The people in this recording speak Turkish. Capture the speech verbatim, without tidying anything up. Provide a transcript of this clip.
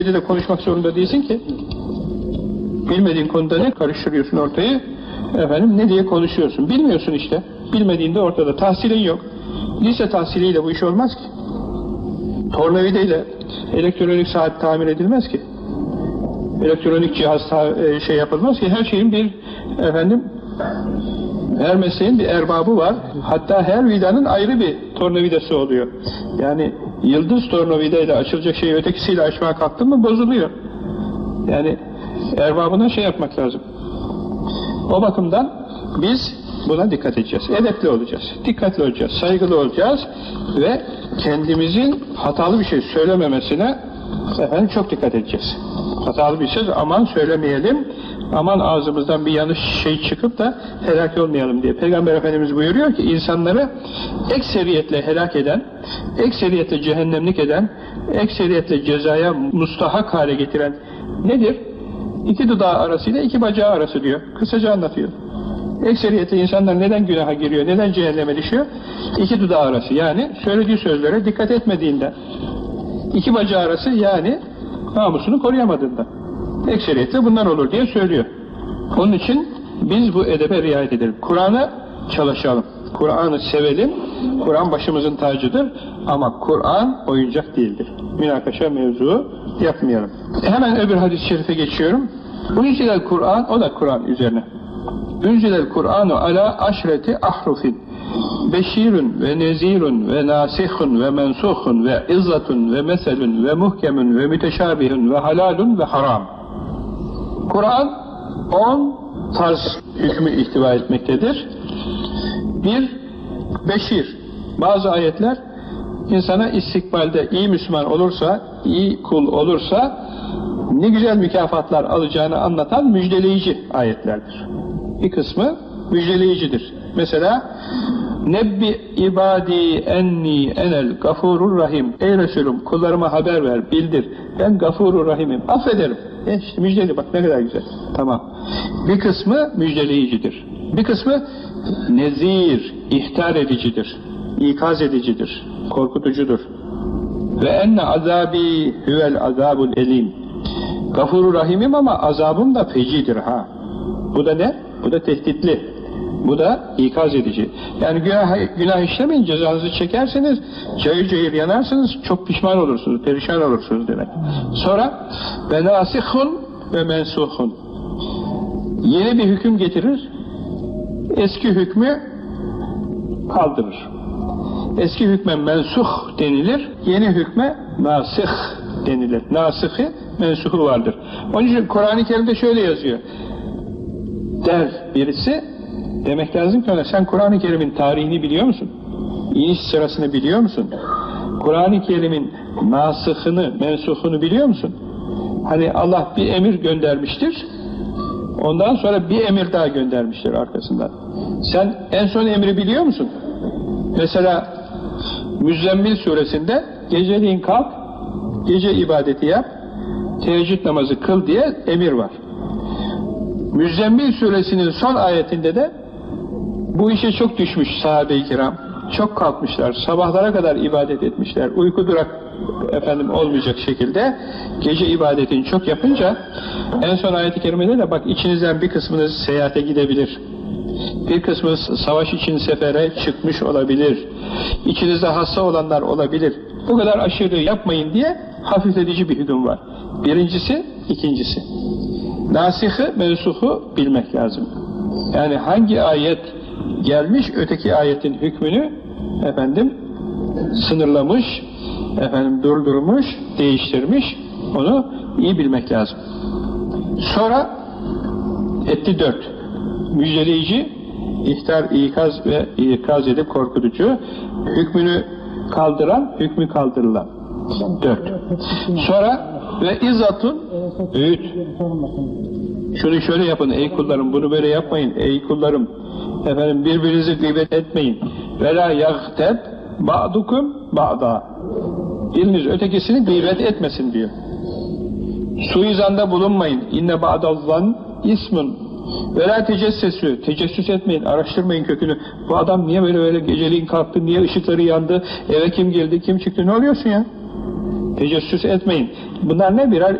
de konuşmak zorunda değilsin ki. Bilmediğin konuda ne karıştırıyorsun ortayı? Efendim ne diye konuşuyorsun? Bilmiyorsun işte. Bilmediğinde ortada. Tahsilin yok. Lise tahsiliyle bu iş olmaz ki. Tornavideyle elektronik saat tamir edilmez ki. Elektronik cihaz şey yapılmaz ki. Her şeyin bir efendim her mesleğin bir erbabı var. Hatta her vidanın ayrı bir tornavidası oluyor. Yani yıldız tornavidayla açılacak şeyi ötekisiyle açmaya kalktın mı bozuluyor. Yani erbabına şey yapmak lazım. O bakımdan biz buna dikkat edeceğiz. Edepli olacağız. Dikkatli olacağız. Saygılı olacağız ve kendimizin hatalı bir şey söylememesine efendim çok dikkat edeceğiz. Hatalı bir söz aman söylemeyelim, aman ağzımızdan bir yanlış şey çıkıp da helak olmayalım diye. Peygamber Efendimiz buyuruyor ki insanları ekseriyetle helak eden, ekseriyetle cehennemlik eden, ekseriyetle cezaya mustahak hale getiren nedir? İki dudağı arasıyla iki bacağı arası diyor. Kısaca anlatıyor. Ekseriyetle insanlar neden günaha giriyor, neden cehenneme düşüyor? İki dudağı arası, yani söylediği sözlere dikkat etmediğinden. İki bacağı arası, yani namusunu koruyamadığından. Ekseriyetle bunlar olur diye söylüyor. Onun için biz bu edebe riayet edelim. Kur'an'a çalışalım. Kur'an'ı sevelim. Kur'an başımızın tacıdır. Ama Kur'an oyuncak değildir. Münakaşa mevzu yapmayalım. Hemen öbür hadis-i şerife geçiyorum. Unzilel Kur'an, o da Kur'an üzerine. Unzilel Kur'anu ala aşreti ahrufin. Beşirun ve nezirun ve nasihun ve mensuhun ve izzatun ve meselun ve muhkemun ve müteşabihun ve halalun ve haram. Kur'an on tarz hükmü ihtiva etmektedir. Bir, beşir. Bazı ayetler insana istikbalde iyi Müslüman olursa, iyi kul olursa ne güzel mükafatlar alacağını anlatan müjdeleyici ayetlerdir. Bir kısmı müjdeleyicidir. Mesela Nebbi ibadi enni enel gafurur rahim. Ey Resulüm, kullarıma haber ver, bildir. Ben gafurur rahimim. Affederim. E işte müjdeli, bak ne kadar güzel. Tamam. Bir kısmı müjdeleyicidir. Bir kısmı nezir, ihtar edicidir. İkaz edicidir. Korkutucudur. Ve enne azabi huvel azabul elim. Gafurur rahimim ama azabım da fecidir ha. Bu da ne? Bu da tehditli. Bu da ikaz edici. Yani günah, günah işlemeyin, cezanızı çekerseniz cayır cayır yanarsınız, çok pişman olursunuz, perişan olursunuz demek. Sonra ve nasihun ve mensuhun. Yeni bir hüküm getirir, eski hükmü kaldırır. Eski hükme mensuh denilir, yeni hükme nasih denilir. Nasih'i, mensuhu vardır. Onun için Kur'an-ı Kerim'de şöyle yazıyor. Der birisi, demek lazım ki ona, sen Kur'an-ı Kerim'in tarihini biliyor musun? İniş sırasını biliyor musun? Kur'an-ı Kerim'in nasıhını, mensuhunu biliyor musun? Hani Allah bir emir göndermiştir, ondan sonra bir emir daha göndermiştir arkasından. Sen en son emri biliyor musun? Mesela Müzzemmil suresinde geceliğin kalk, gece ibadeti yap, teheccüd namazı kıl diye emir var. Müzzemmil suresinin son ayetinde de bu işe çok düşmüş sahabe-i kiram. Çok kalkmışlar, sabahlara kadar ibadet etmişler. Uyku durak efendim olmayacak şekilde gece ibadetini çok yapınca en son ayet-i kerimede de bak, içinizden bir kısmınız seyahate gidebilir. Bir kısmı savaş için sefere çıkmış olabilir. İçinizde hasta olanlar olabilir. Bu kadar aşırı yapmayın diye hafifletici bir hüküm var. Birincisi, ikincisi. Nasihı, mensuhu bilmek lazım. Yani hangi ayet gelmiş, öteki ayetin hükmünü efendim sınırlamış, efendim durdurmuş, değiştirmiş, onu iyi bilmek lazım. Sonra etti dört. Müjdeleyici, ihtar, ikaz ve ikaz edip korkutucu, hükmünü kaldıran, hükmü kaldırılan. Dört. Sonra ve izzatun, öğüt. Şunu şöyle yapın ey kullarım, bunu böyle yapmayın ey kullarım. Efendim birbirinizi gıybet etmeyin. Ve la yagteb ba'dukum ba'da. Biriniz ötekisini gıybet etmesin diyor. Suizanda bulunmayın. İnne ba'dallan ismun. Ve la tecessesü. Tecessüs etmeyin, araştırmayın kökünü. Bu adam niye böyle böyle geceliğin kalktı, niye ışıkları yandı, eve kim girdi, kim çıktı, ne oluyorsun ya? Tecessüs etmeyin. Bunlar ne birer